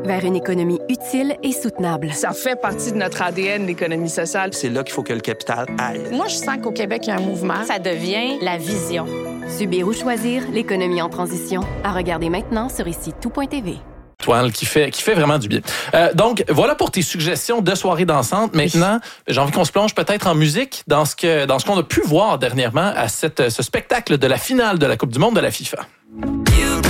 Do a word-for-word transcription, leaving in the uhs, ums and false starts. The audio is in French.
vers une économie utile et soutenable. Ça fait partie de notre A D N, l'économie sociale. C'est là qu'il faut que le capital aille. Moi, je sens qu'au Québec, il y a un mouvement. Ça devient la vision. Subir ou choisir, l'économie en transition. À regarder maintenant sur ici tout point t v. Toile qui fait, qui fait vraiment du bien. Euh, donc, voilà pour tes suggestions de soirées dansantes. Maintenant, j'ai envie qu'on se plonge peut-être en musique dans ce que, dans ce qu'on a pu voir dernièrement à cette, ce spectacle de la finale de la Coupe du monde de la FIFA.